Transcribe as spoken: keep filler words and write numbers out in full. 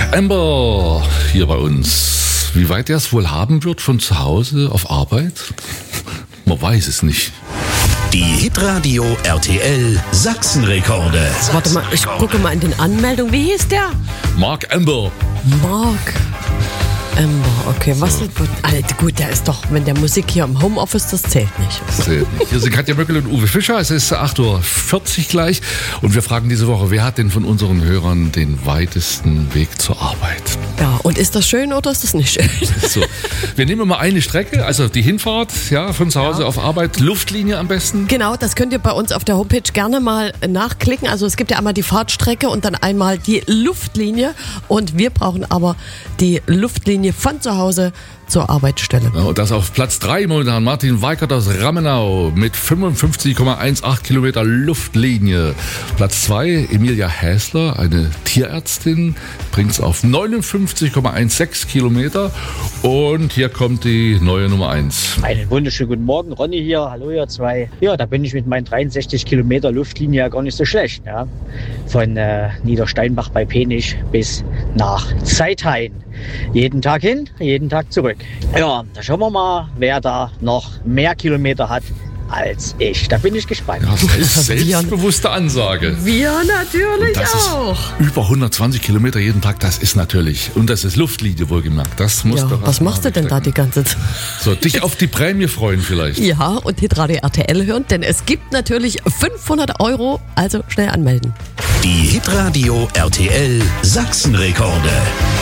Amber hier bei uns. Wie weit er es wohl haben wird von zu Hause auf Arbeit? Man weiß es nicht. Die Hitradio R T L Sachsenrekorde. Warte mal, ich gucke mal in den Anmeldungen. Wie hieß der? Mark Amber. Mark Amber, okay. Was so. Alter, gut, der ist doch, wenn der Musik hier im Homeoffice, das zählt nicht. Das zählt nicht. Hier sind Katja Möckel und Uwe Fischer. Es ist acht Uhr vierzig gleich. Und wir fragen diese Woche, wer hat denn von unseren Hörern den weitesten Weg zur Arbeit? Ja, und ist das schön oder ist das nicht schön? So, wir nehmen mal eine Strecke, also die Hinfahrt, ja, von zu Hause ja. auf Arbeit, Luftlinie am besten. Genau, das könnt ihr bei uns auf der Homepage gerne mal nachklicken. Also es gibt ja einmal die Fahrtstrecke und dann einmal die Luftlinie. Und wir brauchen aber die Luftlinie von zu Hause zur Arbeitsstelle. Ja, und das auf Platz drei momentan Martin Weikert aus Rammenau mit fünfundfünfzig Komma achtzehn Kilometer Luftlinie. Platz zwei Emilia Häsler, eine Tierärztin, bringt es auf neunundfünfzig Komma sechzehn Kilometer. Und hier kommt die neue Nummer eins. Einen wunderschönen guten Morgen, Ronny hier. Hallo ihr zwei. Ja, da bin ich mit meinen dreiundsechzig Kilometer Luftlinie ja gar nicht so schlecht. Ja. Von äh, Niedersteinbach bei Penich bis nach Zeithain. Jeden Tag hin, jeden Tag zurück. Ja, da schauen wir mal, wer da noch mehr Kilometer hat als ich. Da bin ich gespannt. Ja, selbst, selbstbewusste Ansage. Wir natürlich das auch. Ist über hundertzwanzig Kilometer jeden Tag, das ist natürlich, und das ist Luftlinie wohlgemerkt. Das muss ja, doch was machst du denn da die ganze Zeit? So, dich auf die Prämie freuen vielleicht. Ja, und Hitradio R T L hören, denn es gibt natürlich fünfhundert Euro, also schnell anmelden. Die Hitradio R T L Sachsenrekorde.